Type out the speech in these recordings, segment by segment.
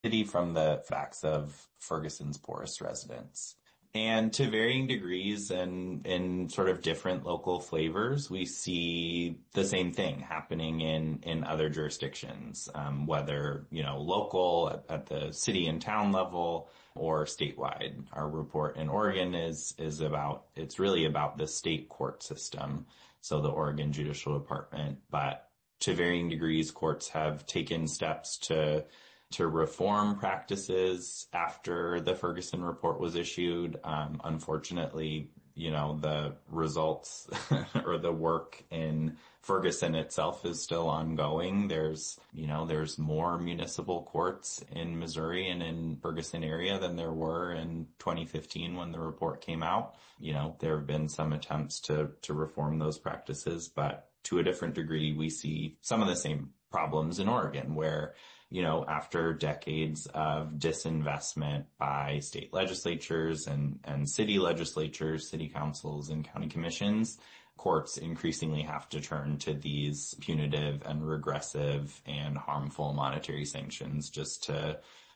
city from the facts of Ferguson's poorest residents. And to varying degrees and in sort of different local flavors, we see the same thing happening in other jurisdictions, whether, local at the city and town level or statewide. Our report in Oregon it's really about the state court system. So the Oregon Judicial Department, but to varying degrees, courts have taken steps to reform practices after the Ferguson report was issued. Unfortunately, the results or the work in Ferguson itself is still ongoing. There's more municipal courts in Missouri and in Ferguson area than there were in 2015 when the report came out. There have been some attempts to reform those practices, but to a different degree, we see some of the same problems in Oregon where, after decades of disinvestment by state legislatures and city legislatures, city councils and county commissions, courts increasingly have to turn to these punitive and regressive and harmful monetary sanctions just to,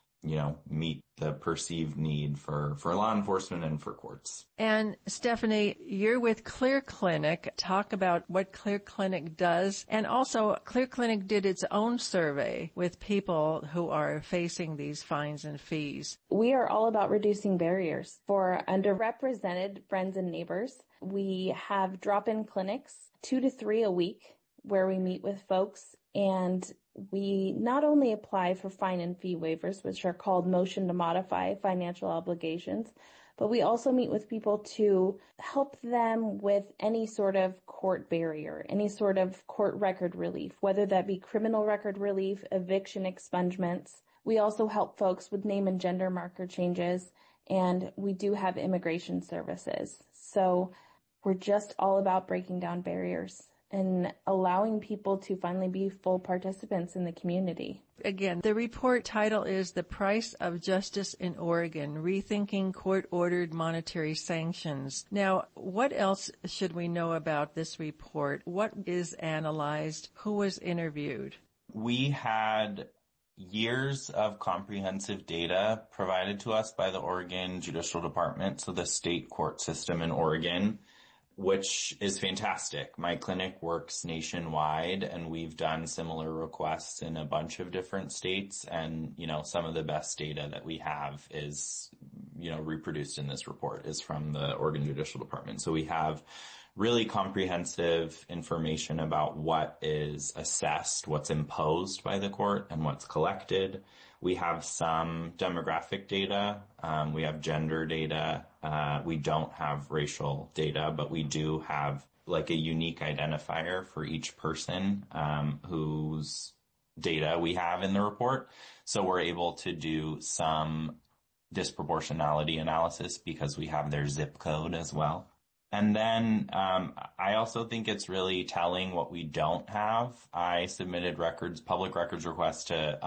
meet the perceived need for law enforcement and for courts. And Stephanie, you're with Clear Clinic. Talk about what Clear Clinic does. And also, Clear Clinic did its own survey with people who are facing these fines and fees. We are all about reducing barriers for underrepresented friends and neighbors. We have drop-in clinics, 2 to 3 a week, where we meet with folks, and we not only apply for fine and fee waivers, which are called motion to modify financial obligations, but we also meet with people to help them with any sort of court barrier, any sort of court record relief, whether that be criminal record relief, eviction expungements. We also help folks with name and gender marker changes, and we do have immigration services. So we're just all about breaking down barriers and allowing people to finally be full participants in the community. Again, the report title is The Price of Justice in Oregon, Rethinking Court-Ordered Monetary Sanctions. Now, what else should we know about this report? What is analyzed? Who was interviewed? We had years of comprehensive data provided to us by the Oregon Judicial Department, so the state court system in Oregon, which is fantastic. My clinic works nationwide, and we've done similar requests in a bunch of different states. And, some of the best data that we have is, reproduced in this report is from the Oregon Judicial Department. So we have really comprehensive information about what is assessed, what's imposed by the court, and what's collected. We have some demographic data. We have gender data. We don't have racial data, but we do have like a unique identifier for each person, whose data we have in the report. So we're able to do some disproportionality analysis because we have their zip code as well. And then I also think it's really telling what we don't have. I submitted public records requests to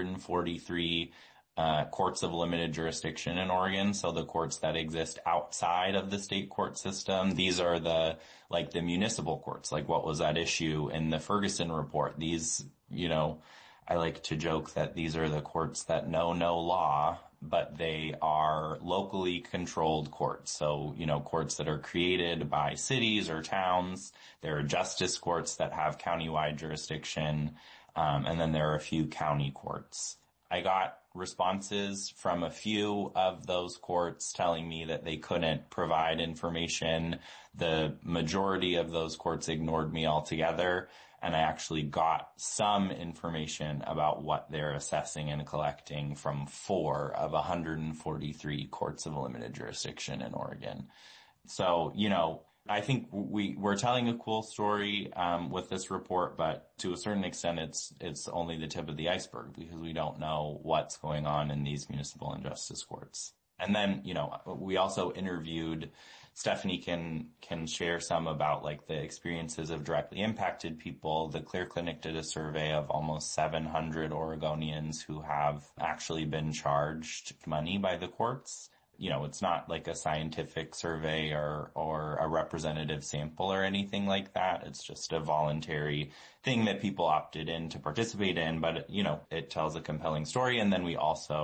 143 courts of limited jurisdiction in Oregon, so the courts that exist outside of the state court system. These are the municipal courts, like what was at issue in the Ferguson report. These, I like to joke that these are the courts that know no law, but they are locally controlled courts. So, courts that are created by cities or towns. There are justice courts that have countywide jurisdiction. And then there are a few county courts. I got responses from a few of those courts telling me that they couldn't provide information. The majority of those courts ignored me altogether, and I actually got some information about what they're assessing and collecting from 4 of 143 courts of limited jurisdiction in Oregon. So, I think we're telling a cool story with this report, but to a certain extent, it's only the tip of the iceberg because we don't know what's going on in these municipal and justice courts. And then, we also interviewed, Stephanie can share some about the experiences of directly impacted people. The Clear Clinic did a survey of almost 700 Oregonians who have actually been charged money by the courts. it's not like a scientific survey or a representative sample or anything like that. It's just a voluntary thing that people opted in to participate in, but it tells a compelling story. And then we also